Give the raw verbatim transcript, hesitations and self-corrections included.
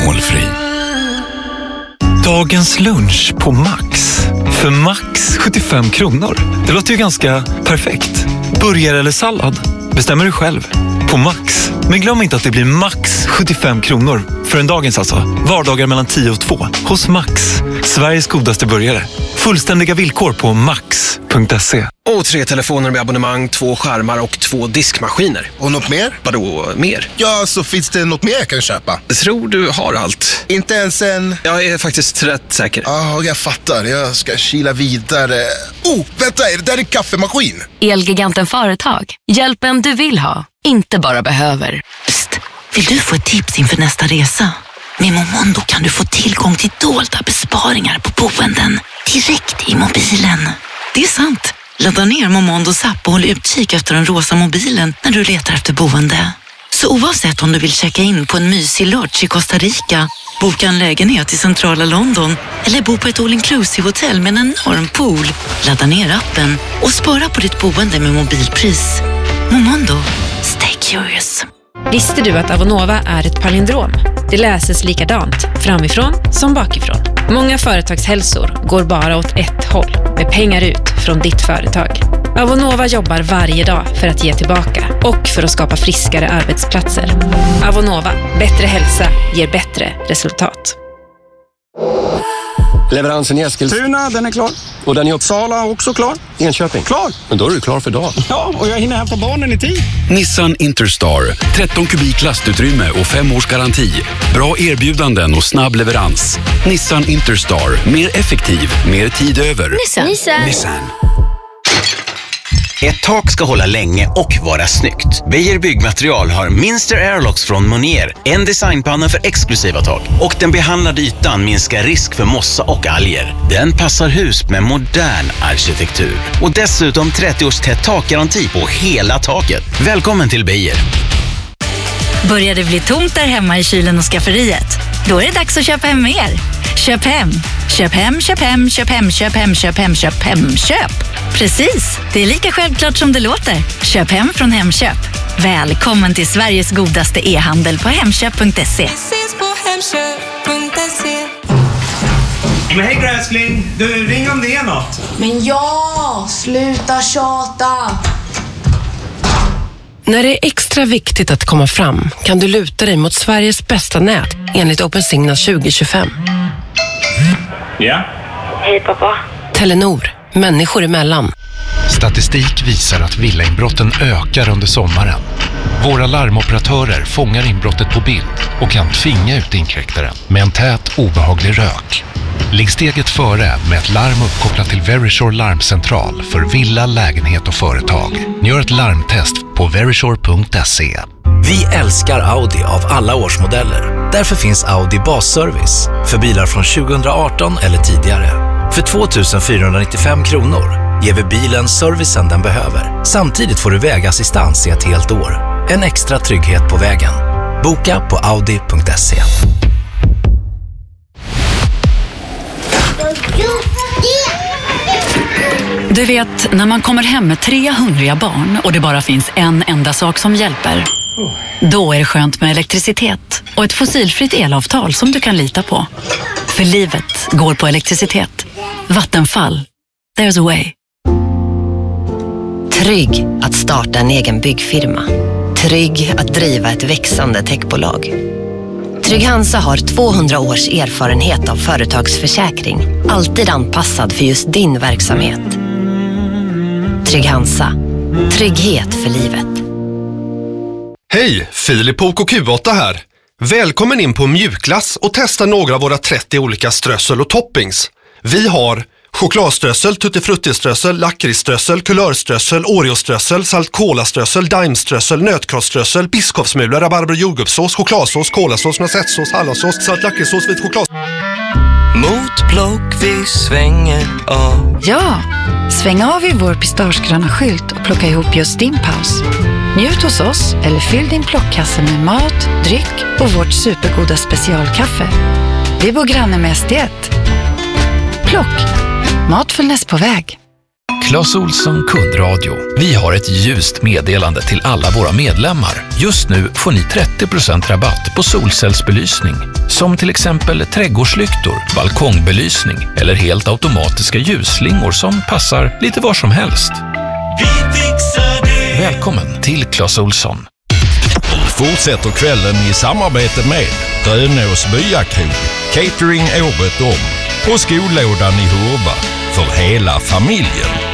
etanolfri. Dagens lunch på Max. För Max sjuttiofem kronor. Det låter ju ganska perfekt. Burgare eller sallad? Bestämmer du själv. På Max. Men glöm inte att det blir max sjuttiofem kronor. För en dagens alltså. Vardagar mellan tio och två. Hos Max. Sveriges godaste burgare. Fullständiga villkor på max punkt se. Och tre telefoner med abonnemang, två skärmar och två diskmaskiner. Och något mer? Vadå mer? Ja, så finns det något mer jag kan köpa? Jag tror du har allt. Inte ens en... Jag är faktiskt rätt säker. Ja, jag fattar. Jag ska kila vidare. Oh, vänta, är det där är kaffemaskin? Elgiganten Företag. Hjälpen du vill ha, inte bara behöver. Psst, vill du få ett tips inför nästa resa? Med Momondo kan du få tillgång till dolda besparingar på boenden direkt i mobilen. Det är sant. Ladda ner Momondos app och håll utkik efter den rosa mobilen när du letar efter boende. Så oavsett om du vill checka in på en mysig lodge i Costa Rica, boka en lägenhet i centrala London eller bo på ett all-inclusive-hotell med en enorm pool, ladda ner appen och spara på ditt boende med mobilpris. Momondo. Stay curious. Visste du att Avonova är ett palindrom? Det läses likadant, framifrån som bakifrån. Många företagshälsor går bara åt ett håll, med pengar ut från ditt företag. Avonova jobbar varje dag för att ge tillbaka och för att skapa friskare arbetsplatser. Avonova, bättre hälsa ger bättre resultat. Leveransen i Eskilstuna, den är klar. Och den i Uppsala också klar. Enköping, klar. Men då är du klar för dagen. Ja, och jag hinner hämta barnen i tid. Nissan Interstar. tretton kubik lastutrymme och fem års garanti. Bra erbjudanden och snabb leverans. Nissan Interstar. Mer effektiv, mer tid över. Nissan. Nissan. Nissan. Ett tak ska hålla länge och vara snyggt. Beijer Byggmaterial har Minster Airlocks från Monier. En designpanna för exklusiva tak. Och den behandlade ytan minskar risk för mossa och alger. Den passar hus med modern arkitektur. Och dessutom trettio års tätt takgaranti på hela taket. Välkommen till Beijer. Börjar det bli tomt där hemma i kylen och skafferiet? Då är det dags att köpa hem mer. Köp hem. Köp hem, köp hem, köp hem, köp hem, köp hem, köp hem, köp. Precis, det är lika självklart som det låter. Köp hem från Hemköp. Välkommen till Sveriges godaste e-handel på hemköp punkt se. Men hej gräsling, du ring om det är något. Men ja, sluta tjata. När det är extra viktigt att komma fram kan du luta dig mot Sveriges bästa nät enligt OpenSignal tjugo tjugofem. Ja. Hej pappa. Telenor, människor emellan. Statistik visar att villainbrotten ökar under sommaren. Våra larmoperatörer fångar inbrottet på bild och kan tvinga ut inkräktaren med en tät, obehaglig rök. Ligg steget före med ett larm uppkopplat till Verisure larmcentral för villa, lägenhet och företag. Gör ett larmtest på verisure punkt se. Vi älskar Audi av alla årsmodeller. Därför finns Audi basservice för bilar från tjugo arton eller tidigare. För två tusen fyrahundranittiofem kronor ger vi bilen servicen den behöver. Samtidigt får du vägassistans i ett helt år. En extra trygghet på vägen. Boka på audi punkt se. Du vet, när man kommer hem med tre hungriga barn och det bara finns en enda sak som hjälper. Då är det skönt med elektricitet och ett fossilfritt elavtal som du kan lita på. För livet går på elektricitet. Vattenfall. There's a way. Trygg att starta en egen byggfirma. Trygg att driva ett växande techbolag. Trygg Hansa har tvåhundra års erfarenhet av företagsförsäkring. Alltid anpassad för just din verksamhet. Trygg Hansa. Trygghet för livet. Hej, Filip på K Q åtta här. Välkommen in på Mjukglass och testa några av våra trettio olika strössel och toppings. Vi har chokladströssel, tuttifruttiströssel, lakritsströssel, kulörströssel, oreoströssel, saltkolaströssel, daimströssel, nötkrosströssel, biskopsmula, rabarber och jordgubbssås, chokladsås, kolasås, noissettesås, hallonsås, salt lakritssås, vit choklad. Mot block vi svänger av. Ja, sväng av i vår pistagegröna skylt och plocka ihop just din paus. Njut hos oss eller fyll din plockkasse med mat, dryck och vårt supergoda specialkaffe. Vi bor granne med S D ett. Plock. Matfullnäs på väg. Clas Ohlson kundradio. Vi har ett ljust meddelande till alla våra medlemmar. Just nu får ni trettio procent rabatt på solcellsbelysning. Som till exempel trädgårdslyktor, balkongbelysning eller helt automatiska ljusslingor som passar lite var som helst. Vi fixar det. Välkommen till Clas Ohlson. Fortsätter kvällen i samarbete med Rönås Byakrog, catering året om och skolådan i Hurba för hela familjen.